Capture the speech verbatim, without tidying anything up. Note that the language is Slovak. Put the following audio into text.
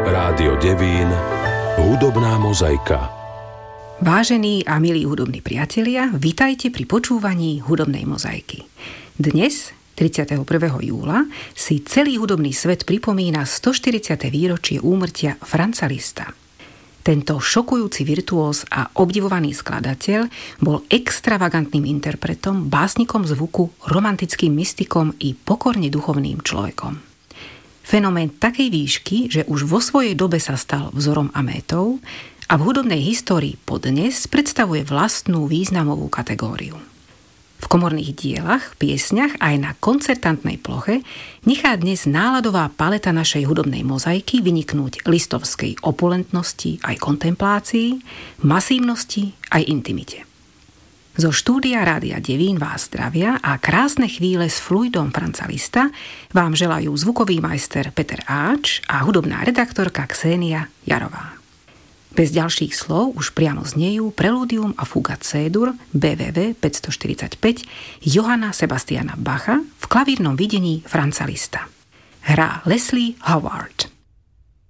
Rádio Devín, hudobná mozaika. Vážení a milí hudobní priatelia, vitajte pri počúvaní hudobnej mozaiky. Dnes, tridsiateho prvého júla, si celý hudobný svet pripomína stoštyridsiate výročie úmrtia Franza Liszta. Tento šokujúci virtuóz a obdivovaný skladateľ bol extravagantným interpretom, básnikom zvuku, romantickým mystikom i pokorne duchovným človekom. Fenomén takej výšky, že už vo svojej dobe sa stal vzorom a métou a v hudobnej histórii podnes predstavuje vlastnú významovú kategóriu. V komorných dielach, piesňach aj na koncertantnej ploche nechá dnes náladová paleta našej hudobnej mozaiky vyniknúť listovskej opulentnosti aj kontemplácii, masívnosti aj intimite. Zo štúdia Rádia Devín vás zdravia a krásne chvíle s fluidom Franza Liszta vám želajú zvukový majster Peter Áč a hudobná redaktorka Ksenia Jarová. Bez ďalších slov už priamo znejú Preludium a Fuga C-dur bé vé vé päťstoštyridsaťpäť Johanna Sebastiana Bacha v klavírnom videní Franza Liszta. Hrá Leslie Howard.